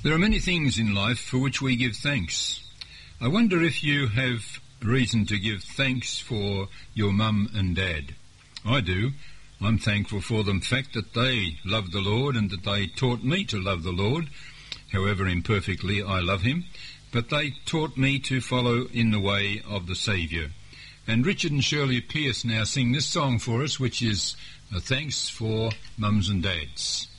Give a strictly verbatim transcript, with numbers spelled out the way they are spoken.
There are many things in life for which we give thanks. I wonder if you have reason to give thanks for your mum and dad. I do. I'm thankful for the fact that they love the Lord and that they taught me to love the Lord. However imperfectly I love him, but they taught me to follow in the way of the Saviour. And Richard and Shirley Pearce now sing this song for us, which is uh, Thanks for Mums and Dads.